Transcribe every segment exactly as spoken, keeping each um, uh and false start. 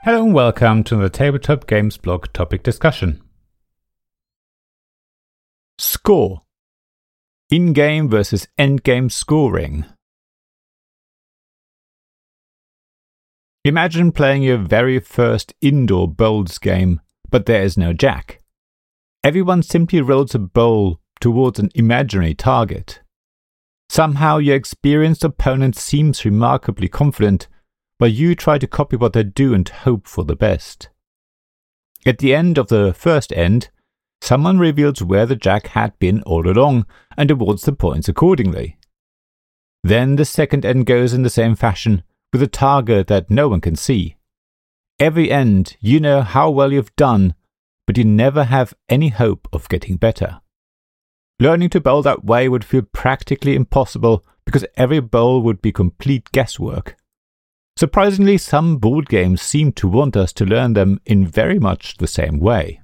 Hello and welcome to the Tabletop Games blog topic discussion. Score. In-game versus end-game scoring. Imagine playing your very first indoor bowls game, but there is no jack. Everyone simply rolls a bowl towards an imaginary target. Somehow your experienced opponent seems remarkably confident, but you try to copy what they do and hope for the best. At the end of the first end, someone reveals where the jack had been all along and awards the points accordingly. Then the second end goes in the same fashion, with a target that no one can see. Every end, you know how well you've done, but you never have any hope of getting better. Learning to bowl that way would feel practically impossible because every bowl would be complete guesswork. Surprisingly, some board games seem to want us to learn them in very much the same way.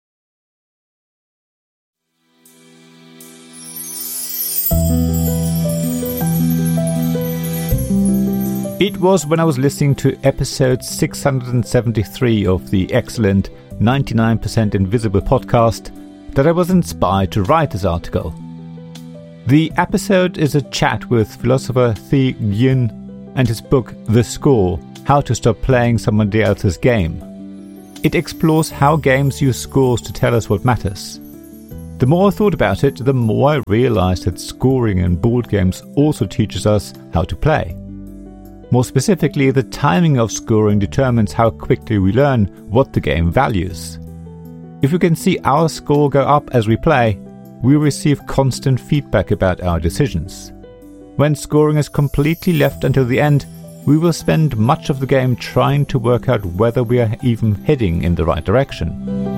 It was when I was listening to episode six hundred seventy-three of the excellent ninety-nine percent Invisible podcast that I was inspired to write this article. The episode is a chat with philosopher Thi Nguyen and his book The Score, How to Stop Playing Somebody Else's Game. It explores how games use scores to tell us what matters. The more I thought about it, the more I realized that scoring in board games also teaches us how to play. More specifically, the timing of scoring determines how quickly we learn what the game values. If we can see our score go up as we play, we receive constant feedback about our decisions. When scoring is completely left until the end, we will spend much of the game trying to work out whether we are even heading in the right direction.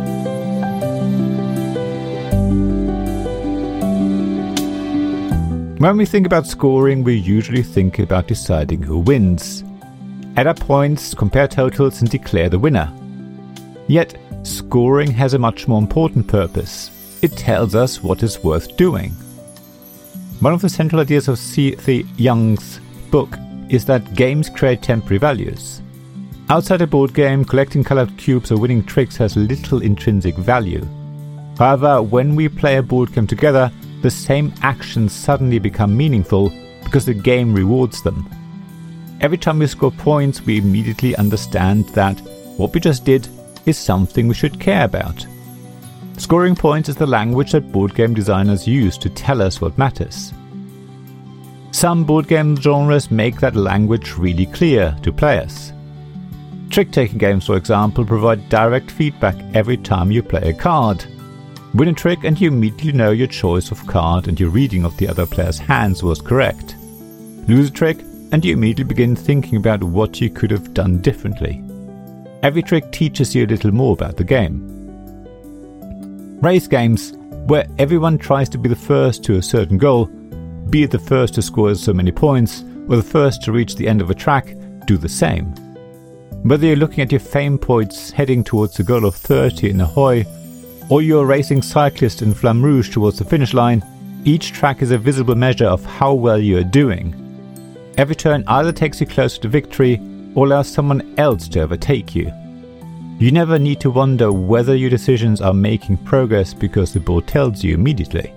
When we think about scoring, we usually think about deciding who wins. Add up points, compare totals, and declare the winner. Yet, scoring has a much more important purpose. It tells us what is worth doing. One of the central ideas of C. Thi Nguyen's book is that games create temporary values. Outside a board game, collecting colored cubes or winning tricks has little intrinsic value. However, when we play a board game together, the same actions suddenly become meaningful because the game rewards them. Every time we score points, we immediately understand that what we just did is something we should care about. Scoring points is the language that board game designers use to tell us what matters. Some board game genres make that language really clear to players. Trick-taking games, for example, provide direct feedback every time you play a card. Win a trick and you immediately know your choice of card and your reading of the other player's hands was correct. Lose a trick and you immediately begin thinking about what you could have done differently. Every trick teaches you a little more about the game. Race games, where everyone tries to be the first to a certain goal, be it the first to score so many points or the first to reach the end of a track, do the same. Whether you're looking at your fame points heading towards the goal of thirty in Ahoy, or you're racing cyclist in Flamme Rouge towards the finish line, each track is a visible measure of how well you are doing. Every turn either takes you closer to victory or allows someone else to overtake you. You never need to wonder whether your decisions are making progress because the board tells you immediately.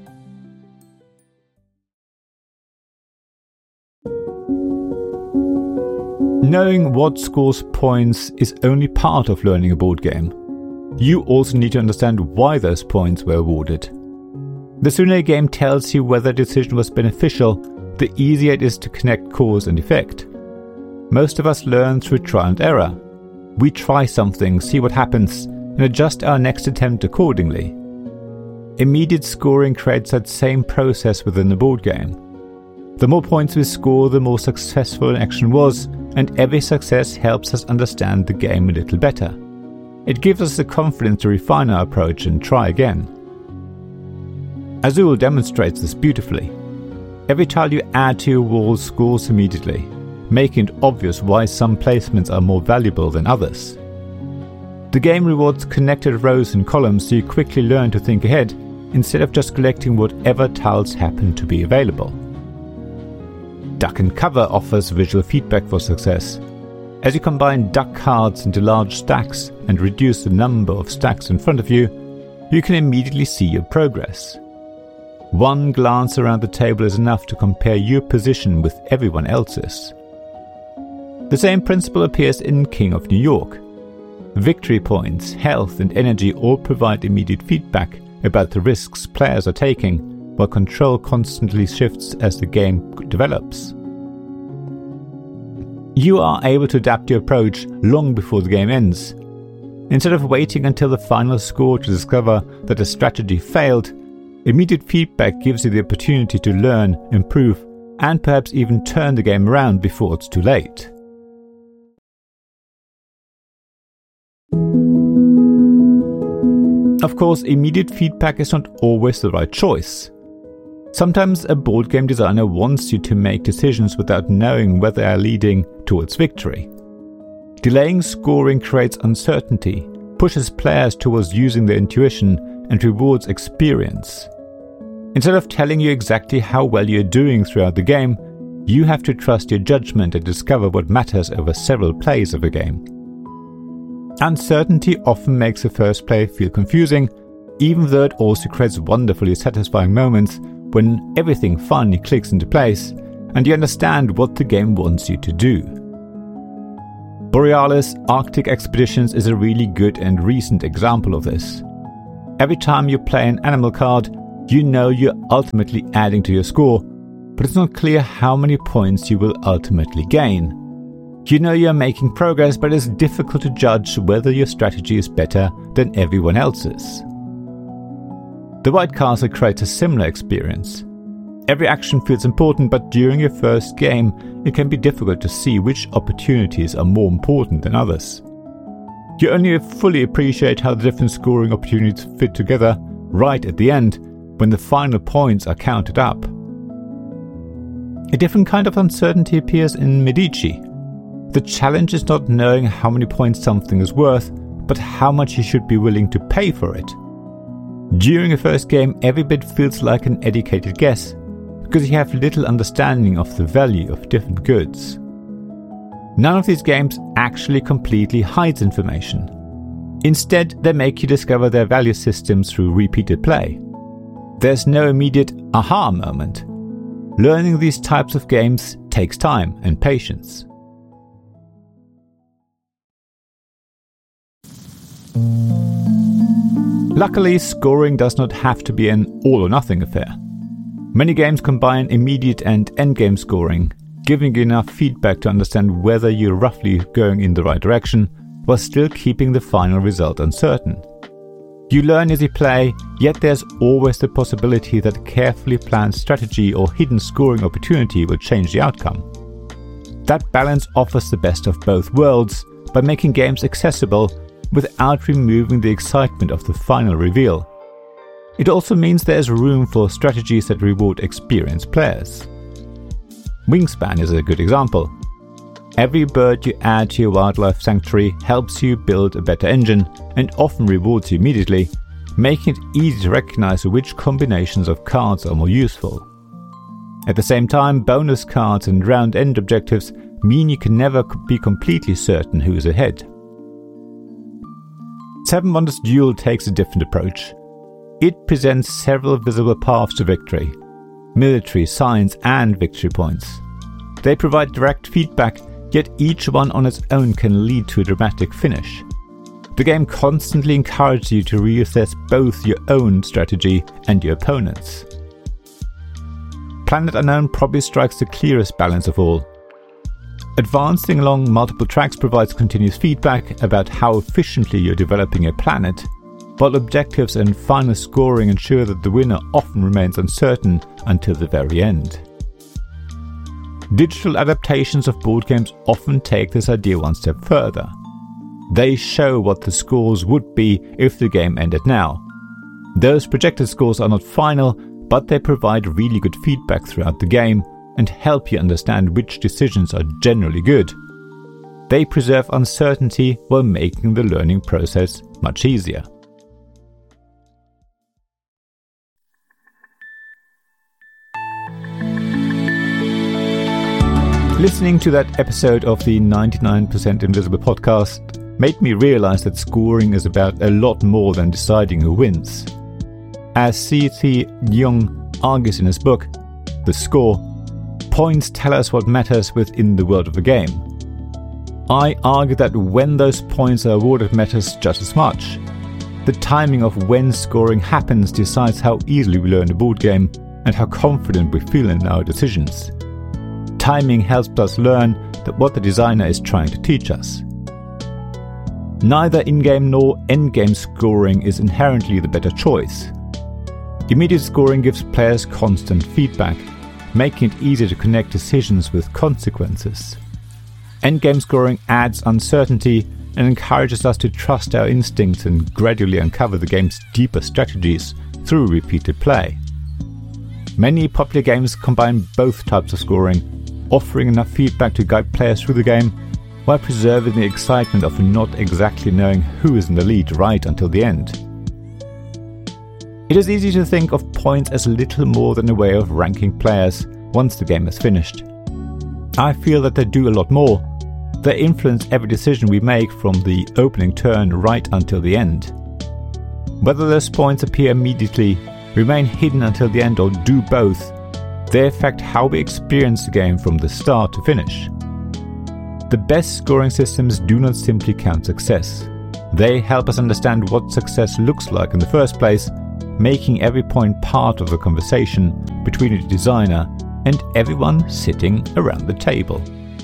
Knowing what scores points is only part of learning a board game. You also need to understand why those points were awarded. The sooner a game tells you whether a decision was beneficial, the easier it is to connect cause and effect. Most of us learn through trial and error. We try something, see what happens, and adjust our next attempt accordingly. Immediate scoring creates that same process within the board game. The more points we score, the more successful an action was, and every success helps us understand the game a little better. It gives us the confidence to refine our approach and try again. Azul demonstrates this beautifully. Every tile you add to your wall scores immediately, making it obvious why some placements are more valuable than others. The game rewards connected rows and columns so you quickly learn to think ahead, instead of just collecting whatever tiles happen to be available. Duck and Cover offers visual feedback for success. As you combine duck cards into large stacks and reduce the number of stacks in front of you, you can immediately see your progress. One glance around the table is enough to compare your position with everyone else's. The same principle appears in King of New York. Victory points, health and energy all provide immediate feedback about the risks players are taking, while control constantly shifts as the game develops. You are able to adapt your approach long before the game ends. Instead of waiting until the final score to discover that a strategy failed, immediate feedback gives you the opportunity to learn, improve, and perhaps even turn the game around before it's too late. Of course, immediate feedback is not always the right choice. Sometimes a board game designer wants you to make decisions without knowing whether they are leading towards victory. Delaying scoring creates uncertainty, pushes players towards using their intuition, and rewards experience. Instead of telling you exactly how well you're doing throughout the game, you have to trust your judgment and discover what matters over several plays of a game. Uncertainty often makes the first play feel confusing, even though it also creates wonderfully satisfying moments when everything finally clicks into place and you understand what the game wants you to do. Borealis Arctic Expeditions is a really good and recent example of this. Every time you play an animal card, you know you're ultimately adding to your score, but it's not clear how many points you will ultimately gain. You know you're making progress, but it's difficult to judge whether your strategy is better than everyone else's. The White Castle creates a similar experience. Every action feels important, but during your first game, it can be difficult to see which opportunities are more important than others. You only fully appreciate how the different scoring opportunities fit together right at the end, when the final points are counted up. A different kind of uncertainty appears in Medici. The challenge is not knowing how many points something is worth, but how much you should be willing to pay for it. During a first game, every bit feels like an educated guess, because you have little understanding of the value of different goods. None of these games actually completely hides information. Instead, they make you discover their value systems through repeated play. There's no immediate aha moment. Learning these types of games takes time and patience. Luckily, scoring does not have to be an all-or-nothing affair. Many games combine immediate and endgame scoring, giving you enough feedback to understand whether you're roughly going in the right direction, while still keeping the final result uncertain. You learn as you play, yet there's always the possibility that a carefully planned strategy or hidden scoring opportunity will change the outcome. That balance offers the best of both worlds by making games accessible without removing the excitement of the final reveal. It also means there's room for strategies that reward experienced players. Wingspan is a good example. Every bird you add to your wildlife sanctuary helps you build a better engine and often rewards you immediately, making it easy to recognize which combinations of cards are more useful. At the same time, bonus cards and round-end objectives mean you can never be completely certain who's ahead. Seven Wonders Duel takes a different approach. It presents several visible paths to victory: military, science, and victory points. They provide direct feedback, yet each one on its own can lead to a dramatic finish. The game constantly encourages you to reassess both your own strategy and your opponent's. Planet Unknown probably strikes the clearest balance of all. Advancing along multiple tracks provides continuous feedback about how efficiently you're developing a planet, while objectives and final scoring ensure that the winner often remains uncertain until the very end. Digital adaptations of board games often take this idea one step further. They show what the scores would be if the game ended now. Those projected scores are not final, but they provide really good feedback throughout the game and help you understand which decisions are generally good. They preserve uncertainty while making the learning process much easier. Listening to that episode of the ninety-nine percent Invisible podcast made me realize that scoring is about a lot more than deciding who wins. As C T Jung argues in his book, The Score, points tell us what matters within the world of the game. I argue that when those points are awarded matters just as much. The timing of when scoring happens decides how easily we learn the board game and how confident we feel in our decisions. Timing helps us learn that what the designer is trying to teach us. Neither in-game nor end-game scoring is inherently the better choice. Immediate scoring gives players constant feedback, making it easier to connect decisions with consequences. Endgame scoring adds uncertainty and encourages us to trust our instincts and gradually uncover the game's deeper strategies through repeated play. Many popular games combine both types of scoring, offering enough feedback to guide players through the game, while preserving the excitement of not exactly knowing who is in the lead right until the end. It is easy to think of points as little more than a way of ranking players once the game is finished. I feel that they do a lot more. They influence every decision we make from the opening turn right until the end. Whether those points appear immediately, remain hidden until the end, or do both, they affect how we experience the game from the start to finish. The best scoring systems do not simply count success. They help us understand what success looks like in the first place, making every point part of the conversation between the designer and everyone sitting around the table.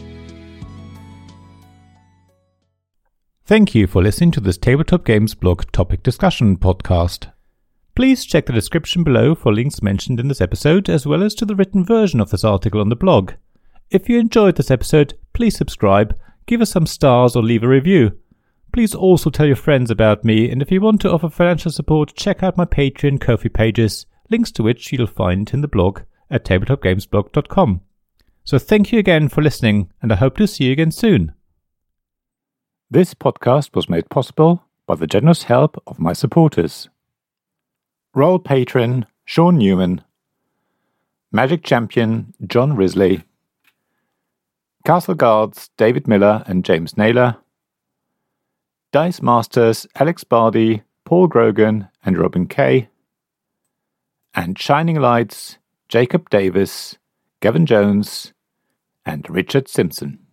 Thank you for listening to this Tabletop Games Blog topic discussion podcast. Please check the description below for links mentioned in this episode, as well as to the written version of this article on the blog. If you enjoyed this episode, please subscribe, give us some stars, or leave a review. Please also tell your friends about me, and if you want to offer financial support, check out my Patreon and Ko-fi pages, links to which you'll find in the blog at tabletop games blog dot com. So thank you again for listening, and I hope to see you again soon. This podcast was made possible by the generous help of my supporters. Royal Patron Sean Newman, Magic Champion John Risley, Castle Guards David Miller and James Naylor, Dice Masters Alex Bardi, Paul Grogan and Robin Kay, and Shining Lights Jacob Davis, Gavin Jones and Richard Simpson.